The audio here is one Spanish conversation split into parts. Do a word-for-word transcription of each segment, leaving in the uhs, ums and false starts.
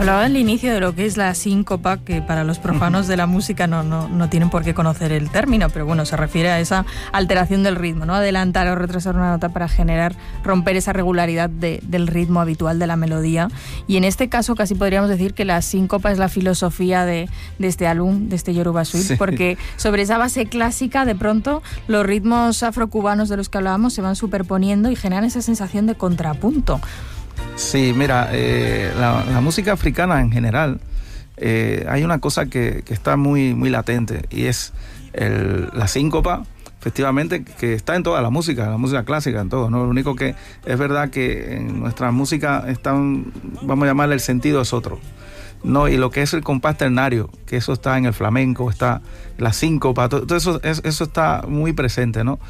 Hablaba al inicio de lo que es la síncopa, que para los profanos de la música no, no, no tienen por qué conocer el término, pero bueno, se refiere a esa alteración del ritmo, ¿no? Adelantar o retrasar una nota para generar, romper esa regularidad de, del ritmo habitual de la melodía. Y en este caso casi podríamos decir que la síncopa es la filosofía de, de este álbum, de este Yoruba Suite, sí. Porque sobre esa base clásica, de pronto, los ritmos afrocubanos de los que hablábamos se van superponiendo y generan esa sensación de contrapunto. Sí, mira, eh, la, la música africana en general, eh, hay una cosa que, que está muy, muy latente, y es el, la síncopa, efectivamente, que está en toda la música, la música clásica, en todo, ¿no? Lo único que es verdad que en nuestra música están, vamos a llamarle, el sentido es otro, ¿no? Y lo que es el compás ternario, que eso está en el flamenco, está la síncopa, todo, todo eso, eso está muy presente, ¿no?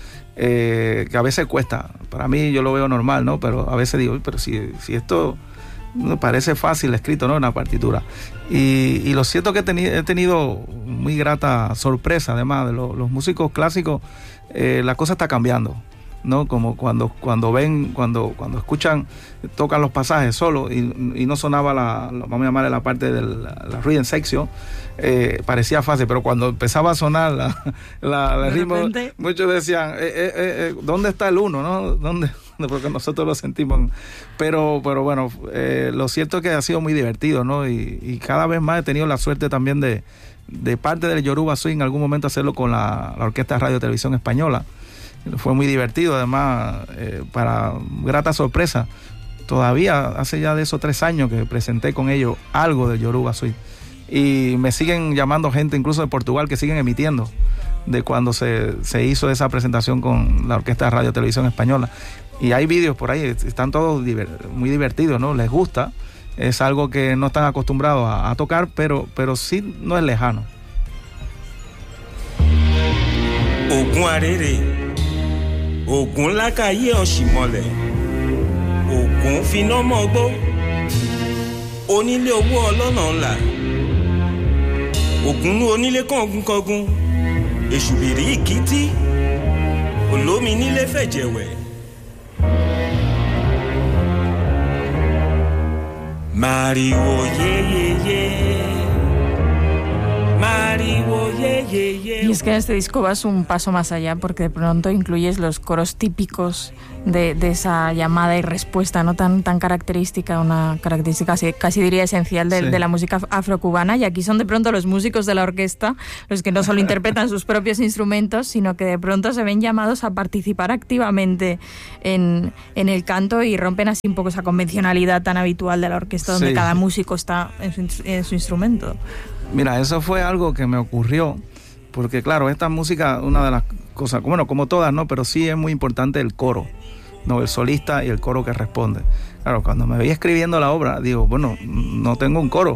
Eh, que a veces cuesta, para mí yo lo veo normal, ¿no? Pero a veces digo, pero si, si esto me parece fácil escrito, ¿no? En la partitura. Y, y lo cierto es que he tenido, he tenido muy grata sorpresa, además de lo, los músicos clásicos, eh, la cosa está cambiando, ¿no? Como cuando, cuando ven, cuando, cuando escuchan, tocan los pasajes solo y, y no sonaba la, vamos a llamarle la parte de la, la rhythm section, eh, parecía fácil, pero cuando empezaba a sonar la, la, la ritmo, repente, muchos decían, eh, eh, eh, ¿dónde está el uno, no? ¿Dónde? Porque nosotros lo sentimos, pero, pero bueno, eh, lo cierto es que ha sido muy divertido, ¿no? Y, y cada vez más he tenido la suerte también de, de parte del Yoruba Swing en algún momento hacerlo con la, la Orquesta de Radio y Televisión Española. Fue muy divertido, además, eh, para grata sorpresa. Todavía hace ya de esos tres años que presenté con ellos algo del Yoruba Suite. Y me siguen llamando gente, incluso de Portugal, que siguen emitiendo de cuando se, se hizo esa presentación con la Orquesta de Radio y Televisión Española. Y hay vídeos por ahí, están todos diver, muy divertidos, ¿no? Les gusta. Es algo que no están acostumbrados a, a tocar, pero, pero sí no es lejano. Ogun arere. Ògún lákàyé ọ̀ṣìmọ̀lẹ̀, ògún finá mọ́gbó, onílé owó ọlọ́nà ńlá, ògún onílé kọ̀ọ̀gùnkọ̀ọ̀gùn, èṣùbìrí ìkìtì, olómi nílé fẹ̀jẹ̀wẹ̀. Màrìwò yéyéyé. Y es que este disco vas un paso más allá, porque de pronto incluyes los coros típicos de, de esa llamada y respuesta, no tan, tan característica, una característica casi, casi diría esencial de, sí. de la música afrocubana, y aquí son de pronto los músicos de la orquesta los que no solo interpretan sus propios instrumentos, sino que de pronto se ven llamados a participar activamente en, en el canto, y rompen así un poco esa convencionalidad tan habitual de la orquesta, donde sí. cada músico está en su, en su instrumento. Mira, eso fue algo que me ocurrió, porque claro, esta música, una de las cosas, bueno, como todas, ¿no? Pero sí es muy importante el coro, ¿no? El solista y el coro que responde. Claro, cuando me veía escribiendo la obra, digo, bueno, no tengo un coro.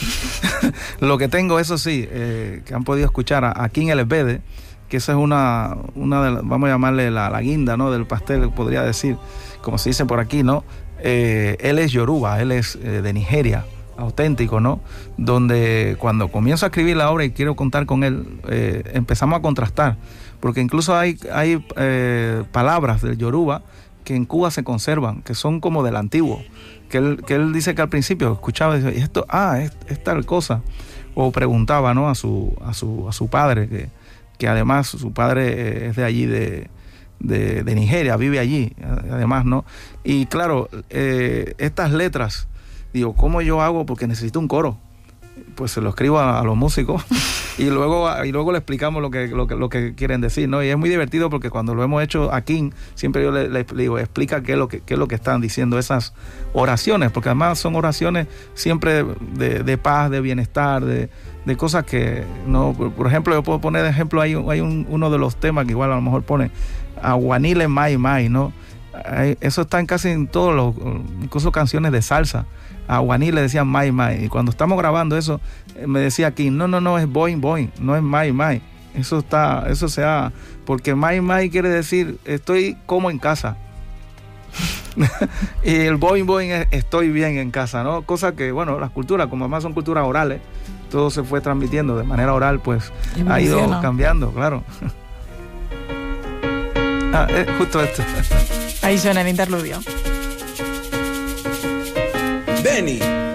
Lo que tengo, eso sí, eh, que han podido escuchar a, a King Elebede, que esa es una, una de las, vamos a llamarle la, la guinda, ¿no? Del pastel, podría decir, como se dice por aquí, ¿no? Eh, él es Yoruba, él es eh, de Nigeria, auténtico, ¿no? Donde cuando comienzo a escribir la obra y quiero contar con él, eh, empezamos a contrastar, porque incluso hay, hay eh, palabras del Yoruba que en Cuba se conservan, que son como del antiguo, que él, que él dice que al principio escuchaba y decía, esto, ah, es, es tal cosa, o preguntaba, ¿no? a su, a su, a su padre, que, que además su padre es de allí, de, de, de Nigeria, vive allí, además, ¿no? Y claro, eh, estas letras, digo, ¿cómo yo hago? Porque necesito un coro. Pues se lo escribo a, a los músicos y luego y luego le explicamos lo que, lo que lo que quieren decir, ¿no? Y es muy divertido porque cuando lo hemos hecho aquí, siempre yo le, le digo, explica qué es lo que qué es lo que están diciendo esas oraciones, porque además son oraciones siempre de, de paz, de bienestar, de, de cosas que no, por, por ejemplo, yo puedo poner de ejemplo, hay, hay un, uno de los temas que igual a lo mejor pone Aguanile Mai Mai, ¿no? Eso está en casi en todos los, incluso canciones de salsa. A Guaní le decían Mai Mai, y cuando estamos grabando eso me decía aquí, no, no, no, es Boing Boing, no es Mai Mai. Eso está, eso se ha, porque Mai Mai quiere decir estoy como en casa. Y el Boing Boing es estoy bien en casa, ¿no? Cosa que, bueno, las culturas, como además son culturas orales, todo se fue transmitiendo de manera oral, pues ha ido cambiando, claro. Ah, es justo esto. Ahí suena el interludio. Benny.